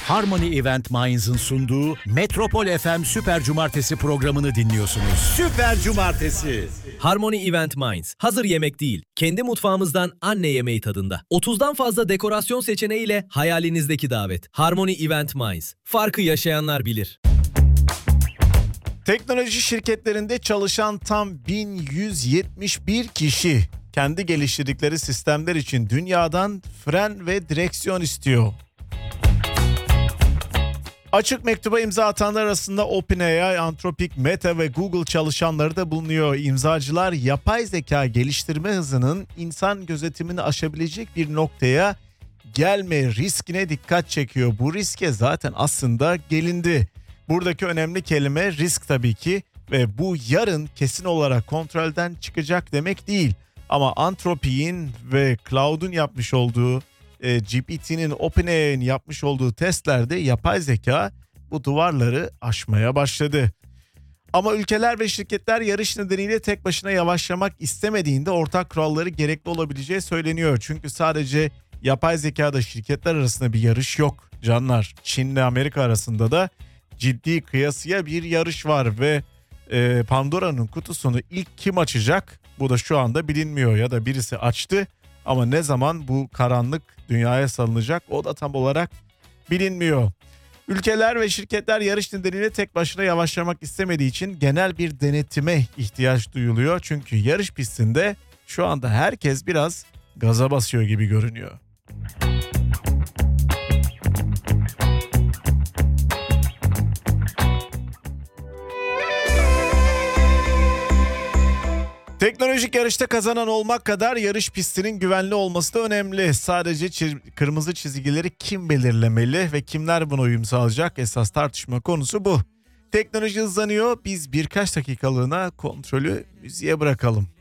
Harmony Event Minds'ın sunduğu Metropol FM Süper Cumartesi programını dinliyorsunuz. Süper Cumartesi. Harmony Event Minds. Hazır yemek değil, kendi mutfağımızdan anne yemeği tadında. 30'dan fazla dekorasyon seçeneğiyle hayalinizdeki davet. Harmony Event Minds. Farkı yaşayanlar bilir. Teknoloji şirketlerinde çalışan tam 1171 kişi kendi geliştirdikleri sistemler için dünyadan fren ve direksiyon istiyor. Açık mektuba imza atanlar arasında OpenAI, Anthropic, Meta ve Google çalışanları da bulunuyor. İmzacılar yapay zeka geliştirme hızının insan gözetimini aşabilecek bir noktaya gelme riskine dikkat çekiyor. Bu riske zaten aslında gelindi. Buradaki önemli kelime risk tabii ki ve bu yarın kesin olarak kontrolden çıkacak demek değil. Ama Anthropic'in ve Cloud'un yapmış olduğu GPT'nin, OpenAI'nin yapmış olduğu testlerde yapay zeka bu duvarları aşmaya başladı. Ama ülkeler ve şirketler yarış nedeniyle tek başına yavaşlamak istemediğinde ortak kuralları gerekli olabileceği söyleniyor. Çünkü sadece yapay zekada şirketler arasında bir yarış yok canlar. Çin ile Amerika arasında da ciddi kıyasıya bir yarış var ve Pandora'nın kutusunu ilk kim açacak? Bu da şu anda bilinmiyor ya da birisi açtı. Ama ne zaman bu karanlık dünyaya salınacak o da tam olarak bilinmiyor. Ülkeler ve şirketler yarış nedeniyle tek başına yavaşlamak istemediği için genel bir denetime ihtiyaç duyuluyor. Çünkü yarış pistinde şu anda herkes biraz gaza basıyor gibi görünüyor. Teknolojik yarışta kazanan olmak kadar yarış pistinin güvenli olması da önemli. Sadece kırmızı çizgileri kim belirlemeli ve kimler buna uyum sağlayacak? Esas tartışma konusu bu. Teknoloji hızlanıyor. Biz birkaç dakikalığına kontrolü müziğe bırakalım.